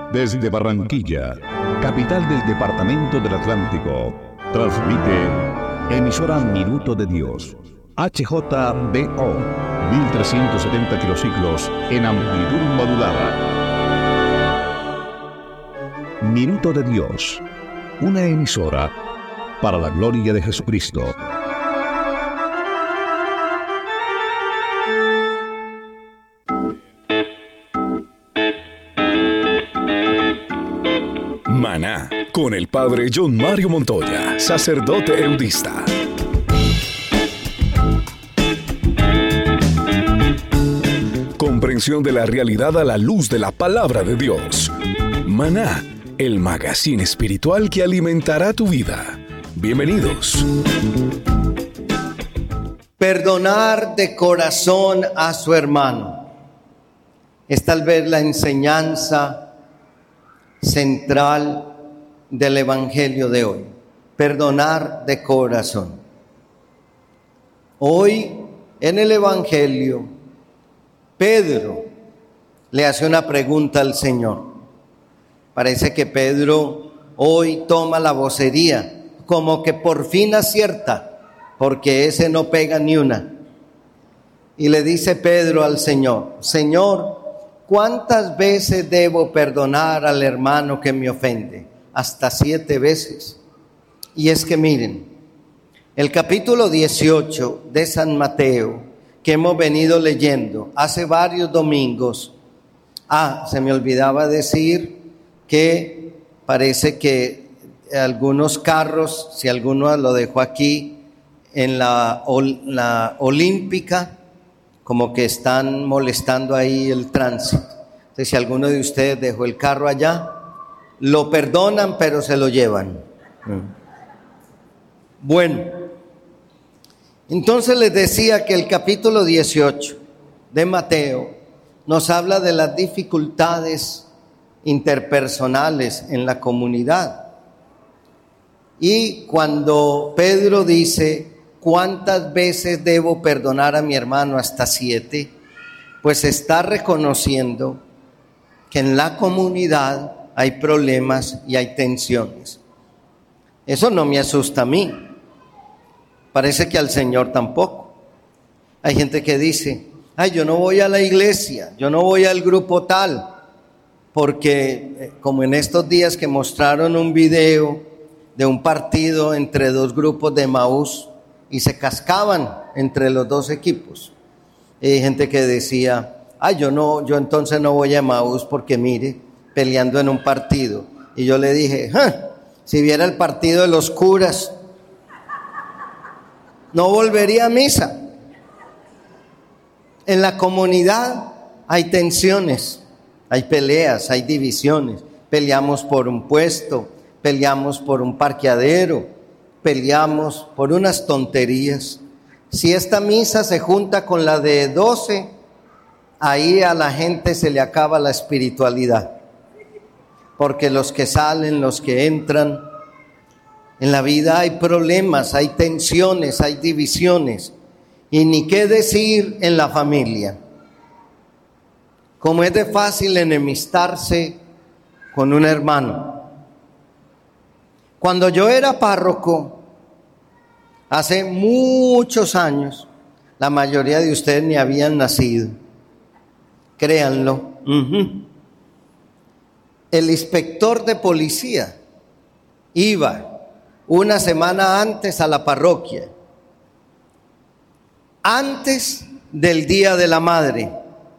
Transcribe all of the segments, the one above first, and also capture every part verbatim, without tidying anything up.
Desde Barranquilla, capital del departamento del Atlántico, transmite emisora Minuto de Dios, H J B O, mil trescientos setenta kilociclos en amplitud modulada. Minuto de Dios, una emisora para la gloria de Jesucristo. Maná, con el padre John Mario Montoya, sacerdote eudista. Comprensión de la realidad a la luz de la palabra de Dios. Maná, el magazine espiritual que alimentará tu vida. Bienvenidos. Perdonar de corazón a su hermano es tal vez la enseñanza central del Evangelio de hoy. Perdonar de corazón. Hoy en el Evangelio, Pedro le hace una pregunta al Señor. Parece que Pedro hoy toma la vocería, como que por fin acierta, porque ese no pega ni una. Y le dice Pedro al Señor: Señor, ¿cuántas veces debo perdonar al hermano que me ofende? Hasta siete veces. Y es que miren, el capítulo dieciocho de San Mateo, que hemos venido leyendo hace varios domingos. Ah, se me olvidaba decir que parece que algunos carros, si alguno lo dejó aquí en la, la Olímpica, como que están molestando ahí el tránsito. Entonces, si alguno de ustedes dejó el carro allá, lo perdonan, pero se lo llevan. Bueno, entonces les decía que el capítulo dieciocho de Mateo nos habla de las dificultades interpersonales en la comunidad. Y cuando Pedro dice: ¿cuántas veces debo perdonar a mi hermano? Hasta siete. Pues está reconociendo que en la comunidad hay problemas y hay tensiones. Eso no me asusta a mí. Parece que al Señor tampoco. Hay gente que dice: ay, yo no voy a la iglesia, yo no voy al grupo tal, porque como en estos días que mostraron un video de un partido entre dos grupos de Emaús, y se cascaban entre los dos equipos. Y hay gente que decía: ay, yo no, yo entonces no voy a Emaús porque mire, peleando en un partido. Y yo le dije: ¡ja! Si viera el partido de los curas, no volvería a misa. En la comunidad hay tensiones, hay peleas, hay divisiones. Peleamos por un puesto, peleamos por un parqueadero, peleamos por unas tonterías. Si esta misa se junta con la de doce, ahí a la gente se le acaba la espiritualidad. Porque los que salen, los que entran, en la vida hay problemas, hay tensiones, hay divisiones. Y ni qué decir en la familia. Como es de fácil enemistarse con un hermano. Cuando yo era párroco, hace muchos años, la mayoría de ustedes ni habían nacido, créanlo, uh-huh. El inspector de policía iba una semana antes a la parroquia, antes del Día de la Madre,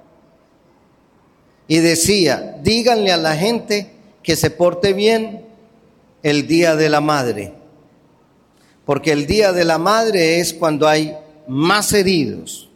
y decía: díganle a la gente que se porte bien el Día de la Madre, porque el Día de la Madre es cuando hay más heridos,